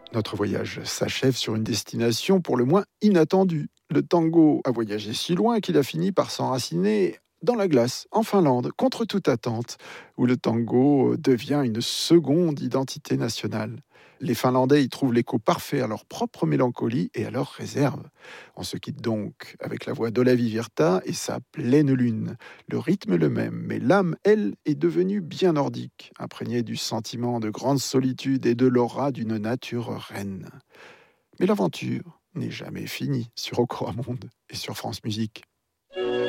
Notre voyage s'achève sur une destination pour le moins inattendue. Le tango a voyagé si loin qu'il a fini par s'enraciner dans la glace, en Finlande, contre toute attente, où le tango devient une seconde identité nationale. Les Finlandais y trouvent l'écho parfait à leur propre mélancolie et à leurs réserves. On se quitte donc avec la voix d'Olavi Virta et sa pleine lune. Le rythme est le même, mais l'âme, elle, est devenue bien nordique, imprégnée du sentiment de grande solitude et de l'aura d'une nature reine. Mais l'aventure n'est jamais finie sur Okora Monde et sur France Musique.